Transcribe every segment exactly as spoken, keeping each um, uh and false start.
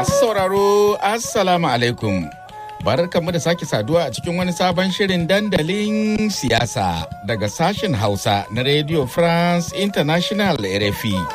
Masu sauraro, Assalamu alaikum. Barkanmu da sake saduwa a cikin wani sabon shirin dandalin siyasa daga sashen Hausa na Radio France International R F I.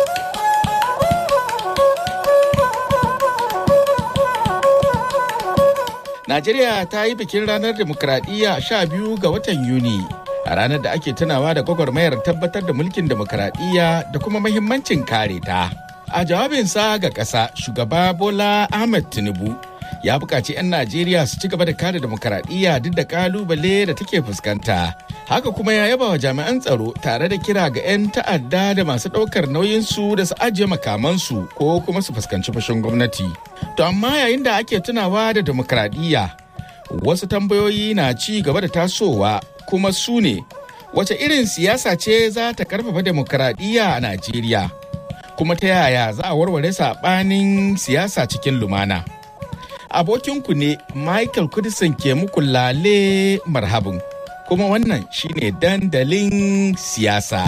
Najeriya ta yi bikin ranar demokradiyya sha biyu ga watan Yuni, a ranar da ake tunawa da gwagwarmayar tabbatar da mulkin demokradiyya da kuma mahimmancin kare ta. A jawabinsa ga ƙasa, shugaba Bola Ahmed Tinubu ya buƙaci 'yan Najeriya su ci gaba da kare demokradiyya duk da ƙalubale da take fuskanta. Haka kuma ya yaba wa jami'an tsaro tare da kira ga 'yan ta'adda da masu ɗaukar nauyinsu da su ajiye makamansu ko kuma su fuskanci fushin gwamnati. To amma yayin da ake tunawa da demokradiyya, wasu tambayoyi na ci gaba da tasowa kuma su ne, wace irin siyasa ce za ta karfafa demokradiyya a Najeriya? Kuma ta yaya za a warware saɓanin siyasa cikin lumana? Abokinku ne Michael Kudisin ke muku lale marhabin, kuma wannan shine dandalin siyasa.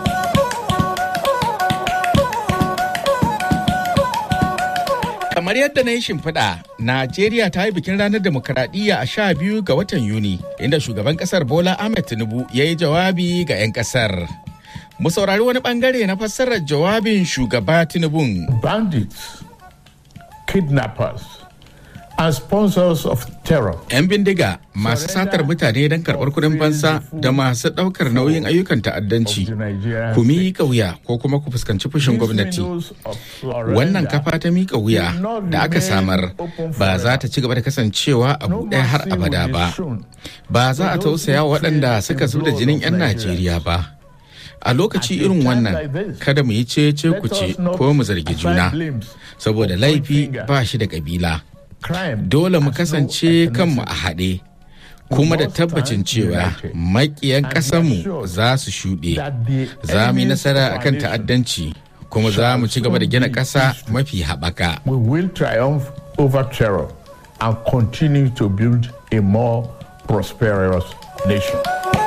Kamar yadda na yi shimfiɗa, Najeriya ta yi bikin ranar demokaradiyya a sha biyu ga watan Yuni, inda shugaban ƙasar Bola Ahmed Tinubu ya yi jawabi ga 'yan ƙasar. Mu saurari wani ɓangare na fassarar jawabin shugaba Tinubun. Bandits, kidnappers, and sponsors of terror. 'Yan bindiga masu satar mutane don karɓar kuɗin fansa da masu ɗaukar nauyin ayyukan ta'addanci, ku miƙa wuya ko kuma ku fuskanci fushin gwamnati. Wannan kafa ta miƙa wuya da aka samar ba za ta ci gaba da kasancewa a buɗe har abada ba. Ba za a tausaya wa waɗanda suka zub da jinin 'yan Najeriya ba. A lokaci irin wannan, kada mu yi cece kuce ko mu zargi juna, saboda laifi ba shi da ƙabila. Dole mu kasance kanmu a haɗe, kuma da tabbacin cewa maƙiyan ƙasarmu za su shuɗe. Za mu yi nasara a kan ta'addanci, kuma za mu ci gaba da gina ƙasa mafi haɓaka. We will triumph over terror and continue to build a more prosperous nation.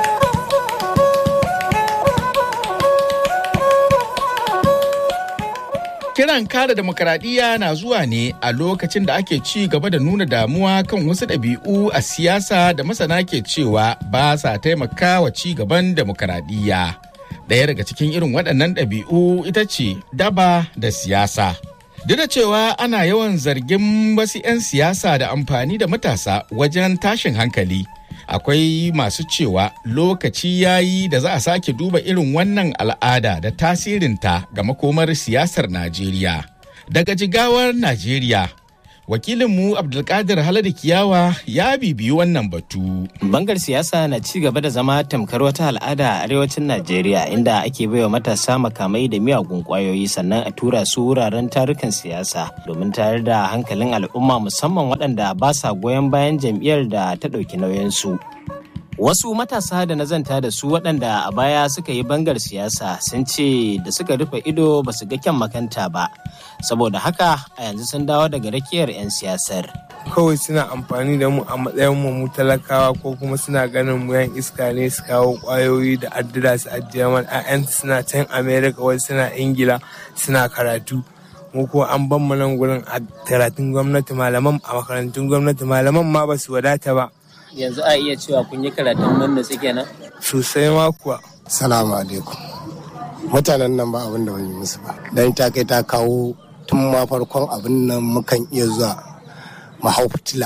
Kiran kare demokaradiyya na zuwa ne a lokacin da ake ci gaba da nuna damuwa kan wasu ɗabi'u a siyasa da masana ke cewa ba sa taimakawa ci gaban demokaradiyya. Ɗaya daga cikin irin waɗannan ɗabi'u ita ce daba da siyasa. Duk da cewa ana yawan zargin wasu 'yan siyasa da amfani da matasa wajen tashin hankali, akwai masu cewa lokaci yayi da za a sake duba irin wannan al'ada da tasirinta ga makomar siyasar Najeriya. Daga Jigawar Najeriya, wakilinmu Abdulkadir Haladu Kiyawa ya bibiyi wannan batu. Bangar siyasa na ci gaba da zama tamkar wata al'ada a arewacin Najeriya, inda ake baiwa matasa makamai da miyagun kwayoyi sannan a tura su wuraren tarukan siyasa domin tayar da hankalin al'umma, musamman waɗanda ba sa goyon bayan jam'iyyar da ta ɗauki nauyinsu. Wasu matasa da na zanta da su waɗanda a baya suka yi bangar siyasa sun ce da suka rufe ido ba su ga kyan makanta ba, saboda haka a yanzu sun dawo daga rakiyar 'yan siyasar. Kawai suna amfani da mu a matsayin mu talakawa, ko kuma suna ganin mu yan iska ne su kawo kwayoyi da addira su ajiye mana. 'Ya'yansu suna can America, wasu suna Ingila suna karatu. Mu ko an ban mu nan gurin a karatun gwamnati, malaman a makarantun gwamnati, malaman ma ba su wadata ba. Yanzu a iya cewa kun yi karatun nan suke nan? Sosai ma kuwa. Salamu alaikum. Mutanen nan ba abin da wani musu ba. Dan ta kai ta kawo tun ma farkon abin nan mukan iya zuwa mu hau fitila,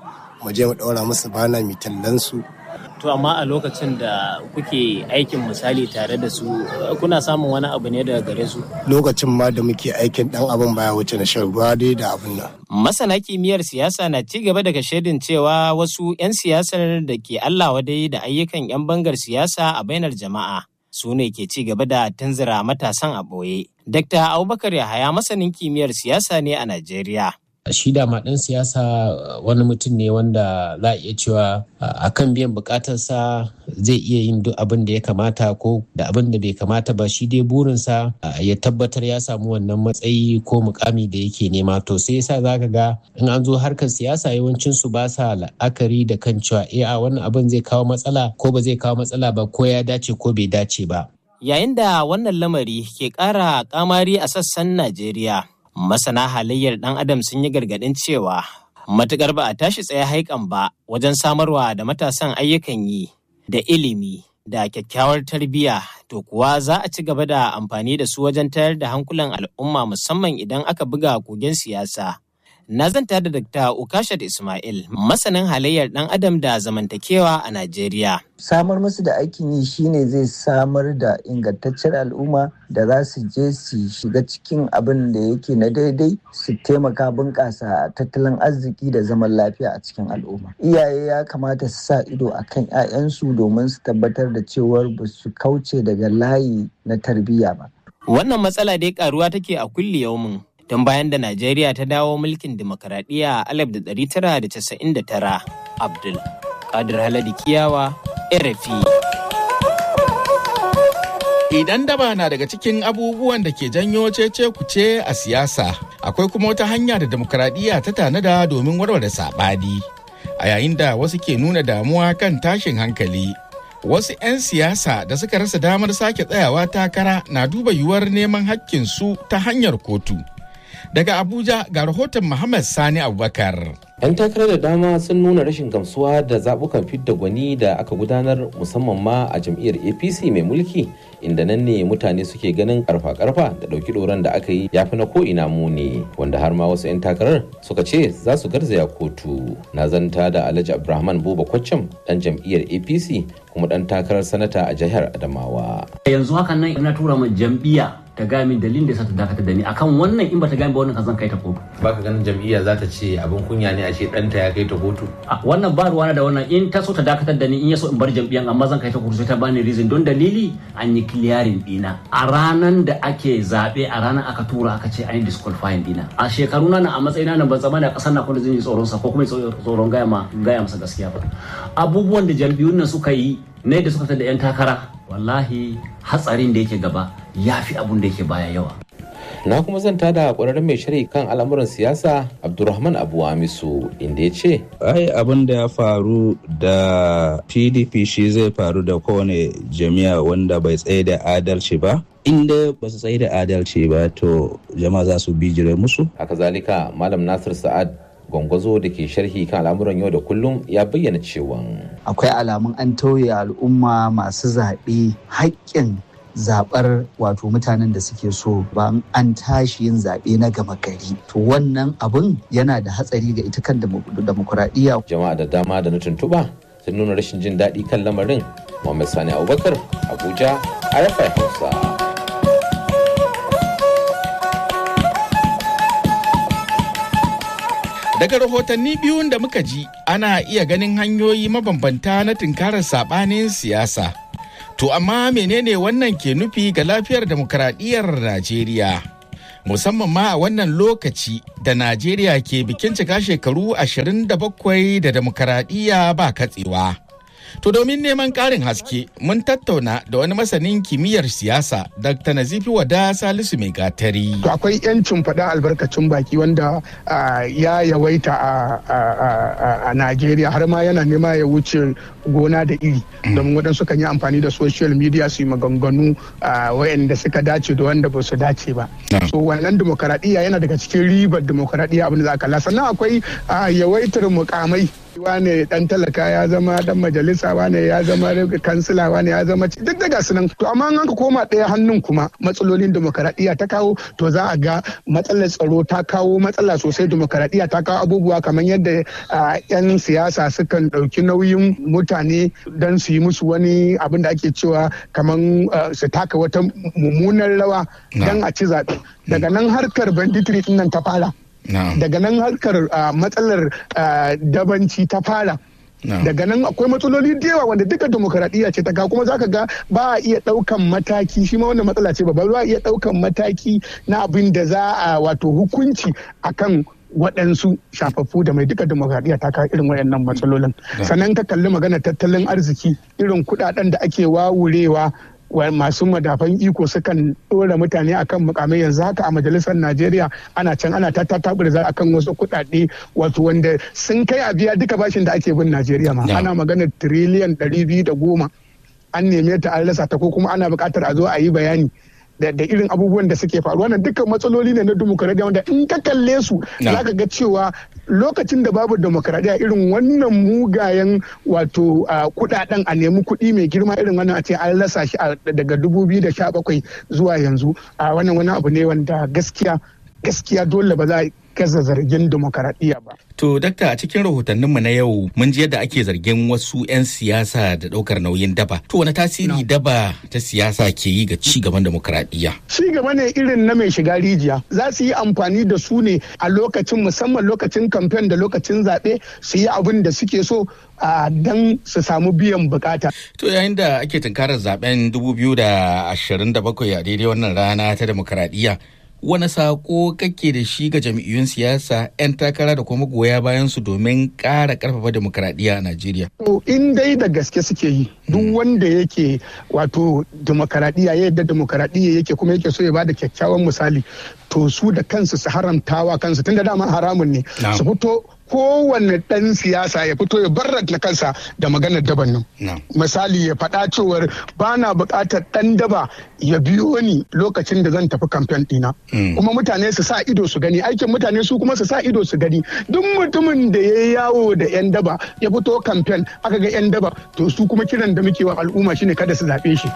mu je mu ɗaura musu bana mi tallansu. To amma a lokacin da kuke aikin misali tare da su, kuna samun wani abu ne daga gare su? Lokacin ma da muke aikin ɗan abin baya wuce na shan ruwa dai da abin nan. Masana kimiyyar siyasa na ci gaba daga shaidin cewa wasu 'yan siyasar da ke Allah wadai da ayyukan 'yan bangar siyasa a bainar jama'a su ne ke ci gaba da tunzura matasan a ɓoye. Dakta Abubakar Yahaya masanin kimiyyar siyasa ne a Najeriya. Shi da ɗan siyasa wani mutum ne wanda za a iya cewa a kan biyan bukatarsa zai iya yin duk abin da ya kamata ko da abin da bai kamata ba. Shi dai burinsa ya tabbatar ya samu wannan matsayi ko mukami da yake nema. To sai yasa za ka ga in an zo harkar siyasa yawancinsu ba sa la'akari da kan cewa eh a wannan abin zai kawo matsala ko ba zai kawo matsala ba, ko ya dace ko bai dace ba. Yayin da wannan lamari ke ƙara kamari a sassan Najeriya, Masana halayyar ɗan adam sun yi gargaɗin cewa matuƙar ba a tashi tsaye haikan ba wajen samarwa da matasan ayyukan yi da ilimi da kyakkyawar tarbiyya, to kuwa za a ci gaba da amfani da su wajen tayar da hankulan al'umma musamman idan aka buga kogen siyasa. Na zanta da Dakta Ukashat Ismail, masanin halayyar ɗan adam da zamantakewa a Najeriya. Samar musu da aikin yi shine zai samar da ingantaccen al'umma da za su je su shiga cikin abin da yake na daidai, su taimaka bunƙasa tattalin arziki da zaman lafiya a cikin al'umma. Iyaye ya kamata su sa ido a kan 'ya'yansu domin su tabbatar da cewar ba su kauce daga layi na tarbiyya ba. Wannan matsala dai karuwa take a kulli yaumin. Tun bayan da Najeriya ta dawo mulkin dimokuraɗiyya a alif da ɗari tara da casa'in da tara. Abdul Qadir Haladi Kiyawa, R F I. Idan daba na daga cikin abubuwan da ke janyo cece kuce a siyasa, akwai kuma wata hanya da dimokuraɗiyya ta tanada domin warware saɓani. A yayin da wasu ke nuna damuwa kan tashin hankali, wasu 'yan siyasa da suka rasa damar sake tsayawa takara na duba yiwuwar neman hakkinsu ta hanyar kotu. Daga Abuja ga rahoton Muhammad Sani Abubakar. 'Yan takarar da dama sun nuna rashin gamsuwa da zaɓukan fidda gwani da aka gudanar musamman ma a jam'iyyar A P C mai mulki, inda nan ne mutane suke ganin karfa-karfa da ɗauki ɗoran da aka yi ya fi na ko'ina muni, wanda har ma wasu 'yan takarar suka ce za su garzaya kotu. Na zanta da Alhaji Abdulrahman Buba Kwaccam, ɗan jam'iyyar A P C kuma ɗan takarar sanata a jihar Adamawa. Yanzu hakan nan ina tura min jam'iyya ta gaya min dalilin da ya sa ta dakatar da ni akan wannan, in ba ta gaya ba wannan zan kai ta kotu. Baka ganin jam'iyya za ta ce abin kunya ne a ce ɗanta ya kai ta kotu? Wannan ba ruwana da wannan, in ta so ta dakatar da ni, in ya so in bar jam'iyyan, amma zan kai ta kotu sai ta bani reason, don dalili an yi clearing dina a ranar da ake zaɓe, a ranar aka tura aka ce an yi disqualifying dina. A shekaru na a matsayina na ban zama da ƙasar na kuma zan yi tsoron sa ko kuma tsoron gaya ma gaya masa gaskiya ba. Abubuwan da jam'iyyun nan suka yi ne da suka tada 'yan takara, wallahi hatsarin da yake gaba ya fi abun da yake baya yawa. Na kuma zanta da ƙwararren mai shari kan al'amuran siyasa Abdulrahman Abu Amisu, inda ya ce, ai abin da ya faru da P D P shi zai faru da kowane jami'a wanda bai tsaye da adalci ba. Inda ba su tsaye da adalci ba, to jama'a za su bijire musu. Haka zalika Malam Nasir Sa'ad Gwangwazo da ke sharhi kan al'amuran yau da kullum ya bayyana cewa akwai alamun an tauye al'umma masu zaɓe haƙƙin zaɓar wato mutanen da suke so ba an tashi yin zaɓe na gama gari. To wannan abun yana da hatsari ga ita kan demokuraɗiyya. Jama'a da dama da na tuntuɓa sun nuna rashin jin daɗi kan lamarin. Muhammad Sani Abubakar, Abuja, R F I Hausa. Daga rahotanni biyun da muka ji, ana iya ganin hanyoyi mabambanta na tunkarar saɓanin siyasa. To amma menene wannan ke nufi ga lafiyar demokradiyyar Najeriya? Musamman ma a wannan lokaci da Najeriya ke bikin cika shekaru ashirin da bakwai da demokradiyya ba katsewa. To domin neman ƙarin haske, mun tattauna da wani masanin kimiyyar siyasa, Dakta Nazifi Wada Salisu Mai Gatari. To akwai 'yancin faɗa albarkacin baki wanda ya yawaita a Najeriya, har ma yana nema ya wuce gona da iri. Domin waɗansu kan yi amfani da social media su yi maganganu wayanda suka dace da wanda ba su dace ba. So wannan demokaradiyya yana daga cikin ribar demokaradiyya abin da za ka kalla. Sannan akwai yawaitar mukamai. Wane dan talaka ya zama dan majalisa, wane ya zama kansila, wane ya zama duk daga sunan. To amma an ka koma ɗaya hannun kuma matsalolin demokaradiyya ta kawo, to za a ga matsalar tsaro ta kawo matsala sosai. Demokaradiyya ta kawo abubuwa kamar yadda yan siyasa sukan ɗauki nauyin mutane don su yi musu wani abin da ake cewa kamar su taka wata mummunar rawa don a ci zaɓe. Daga nan harkar banditiri nan ta fara. Daga nan harkar matsalar dabanci ta fara. Daga nan akwai matsaloli da yawa wanda duka demokaradiyya ce ta kawo, kuma zaka ga ba a iya daukan mataki, shi ma wannan matsala ce babba, ba a iya daukan mataki na abin da za a wato hukunci akan waɗansu shafaffu da mai duka demokaradiyya ta kawo irin waɗannan matsalolin. Sannan ka kalli magana tattalin arziki, irin kuɗaɗen da ake wawurewa masu madafan iko sukan ɗora mutane akan mukamai. Yanzu haka a majalisar Najeriya ana can ana ta tatabirza akan wasu kuɗaɗe wato wanda sun kai a biya duka bashin da ake bin Najeriya ma. Ana magana tiriliyan ɗari biyu da goma an neme ta an rasa ta, ko kuma ana buƙatar a zo a yi bayani da irin abubuwan da suke faruwa. Wannan dukkan matsaloli ne na dimokuraɗiyya wanda in ka kalle su za ka ga cewa lokacin da babu dimokuraɗiyya irin wannan mugayen wato kuɗaɗen a nemi kuɗi mai girma irin wannan a ce an rasa shi daga dubu biyu da sha bakwai zuwa yanzu a wannan wani abu ne wanda gaskiya gaskiya dole ba za a gaza zargin demokaradiyya ba. To, dakta, a cikin rahotanninmu na yau mun ji yadda ake zargin wasu 'yan siyasa da ɗaukar nauyin daba. To, wani tasiri daba ta siyasa ke yi ga ci gaban demokaradiyya? Ci gaba ne irin na mai shiga rijiya. Za su yi amfani da su ne a lokacin musamman lokacin kamfen da lokacin zaɓe su yi abin da suke so a dan su samu biyan bukata. To, yayin da ake tunkarar zaben dubu biyu da ashirin da bakwai a daidai wannan rana ta demokaradiyya, wani sako kake da shi ga jam'iyyun siyasa 'yan takara da kuma goya bayan su domin ƙara ƙarfafa demokaradiyya a Najeriya? To in dai da gaske suke yi, duk wanda yake wato demokaradiyya ya yadda demokaradiyya yake kuma yake so ya bada kyakkyawan misali, to su da kansu su haramtawa kansu tunda dama haramun ne su fito kowane ɗan siyasa ya fito ya barrata kansa da maganar daban nan. Misali ya faɗa cewar ba na buƙatar ɗan daba ya biyo ni lokacin da zan tafi kamfen ɗina. Kuma mutane su sa ido su gani, aikin mutane su kuma su sa ido su gani. Duk mutumin da ya yawo da 'yan daba ya fito kamfen aka ga 'yan daba, to su kuma kiran da muke wa al'umma shine kada su zaɓe shi.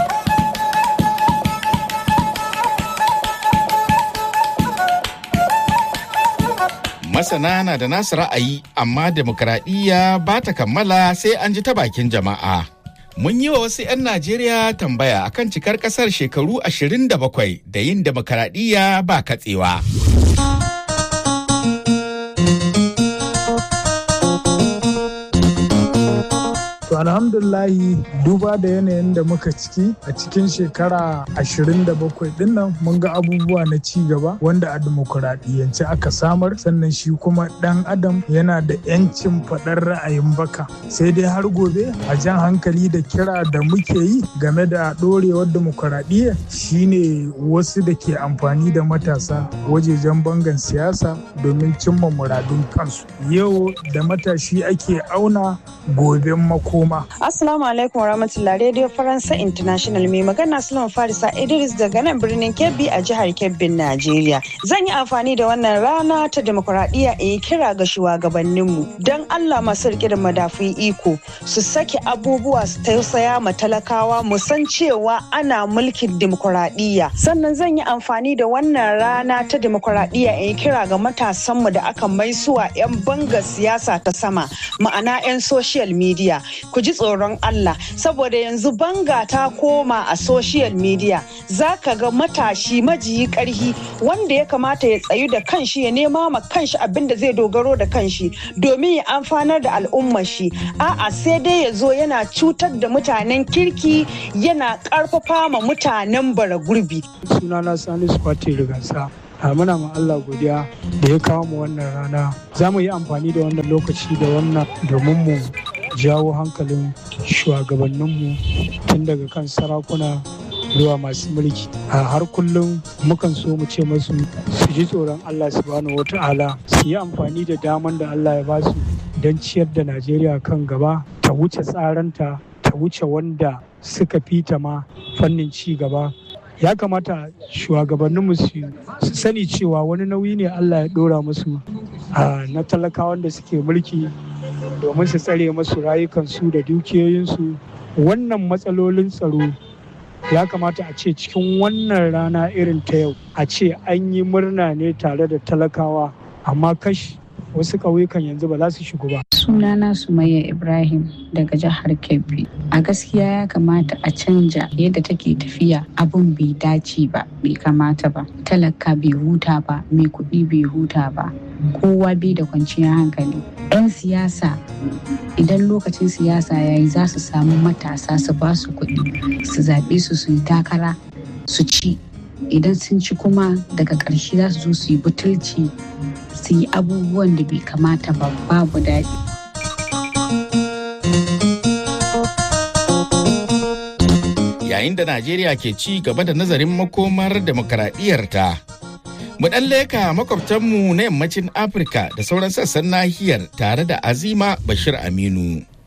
Masana na da nasu ra'ayi, amma demokaradiyya ba ta kammala sai an ji ta bakin jama'a. Mun yi wa wasu 'yan Najeriya tambaya akan cikar kasar shekaru ashirin da bakwai da yin demokaradiyya ba katsewa. To alhamdulillahi duba da yanayin da muka ciki a cikin shekara ashirin da bakwai din nan mun ga abubuwa na ci gaba wanda a dimokuraɗiyyance aka samar, sannan shi kuma ɗan adam yana da 'yancin faɗar ra'ayin baka. Sai dai har gobe a jan hankali da kira da muke yi game da ɗorewar dimokuraɗiyya shine wasu da ke amfani da matasa wajejen bangan siyasa domin cimma muradun kansu. Yau da matashi ake auna goben mako. Assalamu alaikum warahmatullahi Radio Faransa International, mai magana Sulaiman Farisa Idris daga nan birnin Kebbi a jihar Kebbin, Najeriya. Zan yi amfani da wannan rana ta demokuraɗiyya in yi kira ga shugabanninmu don Allah masu rike da madafun iko su sake abubuwa su tausaya ma talakawa, mu san cewa ana mulkin demokuraɗiyya. Sannan zan yi amfani da wannan rana ta demokuraɗiyya in yi kira ga matasanmu da aka maisuwa 'yan banga siyasa ta sama, ma'ana 'yan social media. Ku ji tsoron Allah, saboda yanzu banga ta koma a social media. Za ka ga matashi majiyi karhi wanda ya kamata ya tsayu da kanshi, ya nema ma kanshi abin da zai dogaro da kanshi domin ya amfanar da al'ummar shi. A'a, sai dai ya zo yana cutar da mutanen kirki, yana karfafa ma mutanen bara gurbi. Sunana Salisu Fati Rigansa. a muna ma Allah godiya da ya kawo mu wannan rana. Za mu yi amfani da wannan lokaci da wannan domin mu jawo hankalin shugabanninmu tun daga kan sarakuna zuwa masu mulki. A har kullum mukan so mu ce masu su ji tsoron Allah subhanahu wata'ala, su yi amfani da daman da Allah ya basu don ciyar da Najeriya kan gaba, ta wuce tsaranta, ta wuce wanda suka fita ma fannin ci gaba. Ya kamata shugabanninmu su sani cewa wani nauyi ne Allah ya dora musu na talakawan da suke mulki domin su tsare masu rayukansu da dukiyoyinsu. Wannan matsalolin tsaro ya kamata a ce cikin wannan rana irin ta yau a ce an yi murna ne tare da talakawa, amma kashi wasu ƙauyukan yanzu ba za su shigo ba. Sunana Sumayya Ibrahim daga jihar Kebbi. A gaskiya ya kamata a canja yadda take tafiya, abun bai dace ba, bai kamata ba. Talaka bai huta ba, mai kuɗi bai huta ba, kowa bai da kwanciyar hankali. 'Yan siyasa idan lokacin siyasa ya yi za su samu matasa su ba su kuɗi, su zaɓe su su yi takara su ci. Idan sun ci kuma daga ƙarshe za su zo su yi butulci, su yi abubuwan da bai kamata ba, babu daɗi. Yayin da Najeriya ke ci gaba da nazarin makomar demokaradiyyarta, mu ɗan leka makwabtanmu na yammacin Afirka da sauran sassan nahiyar tare da Azima Bashir Aminu.